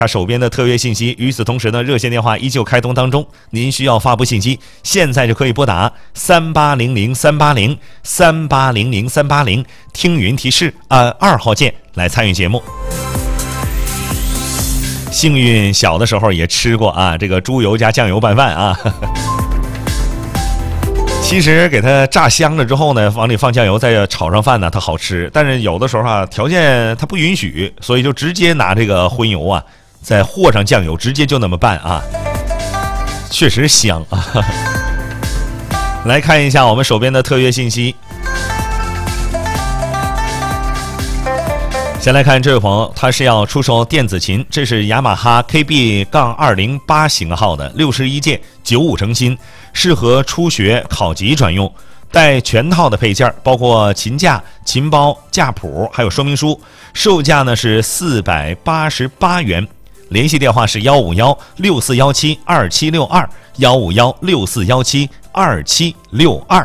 手边的特约信息。与此同时呢，热线电话依旧开通当中，您需要发布信息，现在就可以拨打3800-380，3800-380，听语音提示按2号键来参与节目。幸运小的时候也吃过啊，这个猪油加酱油拌饭啊。其实给它炸香了之后呢，往里放酱油再炒上饭呢，它好吃。但是有的时候啊，条件它不允许，所以就直接拿这个荤油啊，再和上酱油，直接就那么拌啊，确实香啊。来看一下我们手边的特约信息。先来看这位朋友，他是要出售电子琴，这是雅马哈 KB-208 型号的61件95成新，适合初学考级专用，带全套的配件，包括琴架、琴包、架谱，还有说明书，售价呢是488元。联系电话是151-6417-2762，151-6417-2762。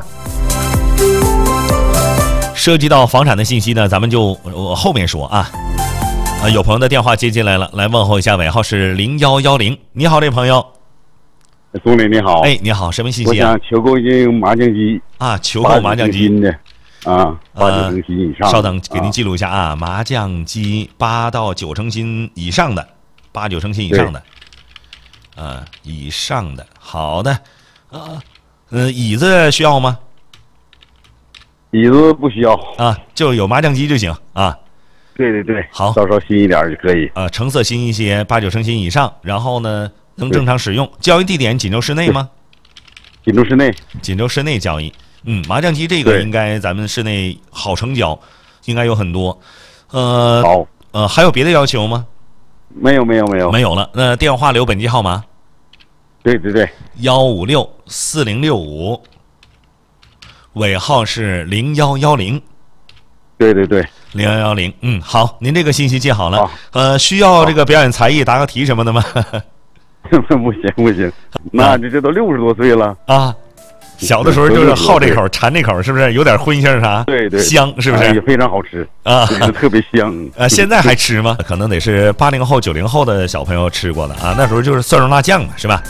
涉及到房产的信息呢，咱们就后面说啊。有朋友的电话接进来了，来问候一下，尾号是0110。你好，这朋友。 总理你好。 哎，你好，什么信息啊？ 我想求购一个麻将机啊，求购麻将机的啊，8、9成新以上。 稍等，给您记录一下啊，麻将机8到9成新以上的，8、9成新以上的，以上的，好的，椅子需要吗？ 椅子不需要啊，就有麻将机就行啊。 对对对， 好， 稍稍新一点就可以。 成色新一些，8、9成新以上，然后呢能正常使用。交易地点锦州市内吗？ 锦州市内。 锦州市内交易。麻将机这个应该咱们市内好成交，应该有很多。 好。 还有别的要求吗？ 没有没有了。那电话留本机号码。 对对对。 156-4065。尾号是0110。 对对对 ，0110。好，您这个信息记好了。需要这个表演才艺答个题什么的吗？ 不行，那这都60多岁了啊。小的时候就是好这口馋这口，是不是有点荤腥啥？ 对， 香是不是？ 也非常好吃啊， 特别香。 现在还吃吗？可能得是80后、90后的小朋友吃过的啊，那时候就是蒜蓉辣酱嘛，是吧？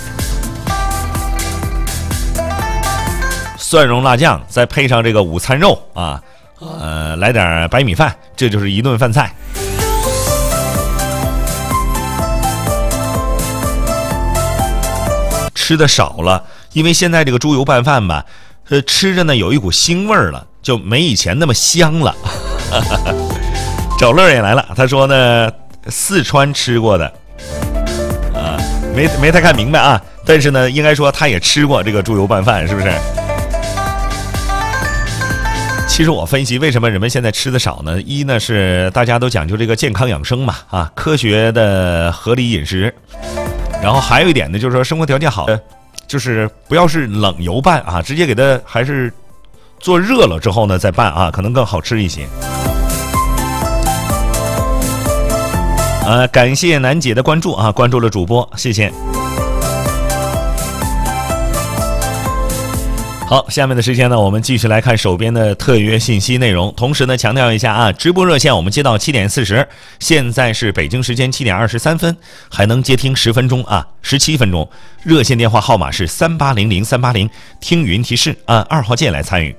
蒜蓉辣酱，再配上这个午餐肉啊，来点白米饭，这就是一顿饭菜。吃的少了，因为现在这个猪油拌饭吧，吃着呢有一股腥味儿了，就没以前那么香了。找乐也来了，他说呢，四川吃过的，没太看明白啊，但是呢，应该说他也吃过这个猪油拌饭，是不是？其实我分析为什么人们现在吃的少呢？一呢是大家都讲究这个健康养生嘛，科学的合理饮食。然后还有一点呢，就是说生活条件好，就是不要是冷油拌啊，直接给它还是做热了之后呢再拌啊，可能更好吃一些。感谢楠姐的关注啊，关注了主播，谢谢。好，下面的时间呢，我们继续来看手边的特约信息内容。同时呢，强调一下啊，直播热线我们接到7点40，现在是北京时间7点23分，还能接听10分钟啊，17分钟。热线电话号码是3800-380，听语音提示按2号键来参与。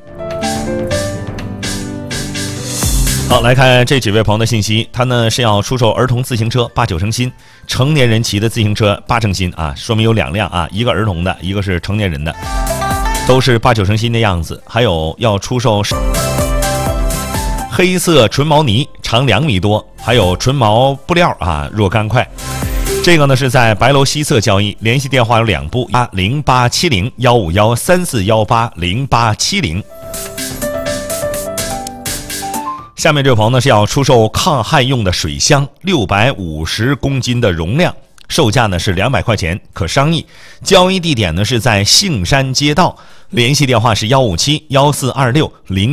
好，来看这几位朋友的信息，他呢是要出售儿童自行车8、9成新，成年人骑的自行车8成新啊，说明有2辆啊，一个儿童的，一个是成年人的。都是8、9成新的样子，还有要出售黑色纯毛呢，长2米多，还有纯毛布料啊，若干块。这个呢是在白楼西侧交易，联系电话有2部：0870-151-3418-0870。下面这位朋友呢是要出售抗旱用的水箱，650公斤的容量。售价呢是200块钱，可商议。交易地点呢是在杏山街道，联系电话是157-1426-0。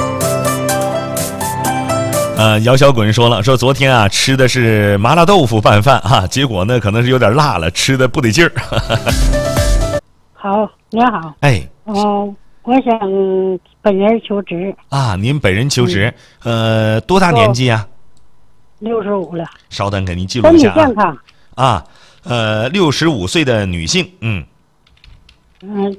姚小滚说了，说昨天啊吃的是麻辣豆腐拌饭啊，结果呢可能是有点辣了，吃的不得劲儿。 好，你好。 哎。 我想本人求职。 啊，您本人求职，多大年纪啊？ 65了。 稍等，给您记录一下啊。 身体健康。 啊，65岁的女性， 嗯，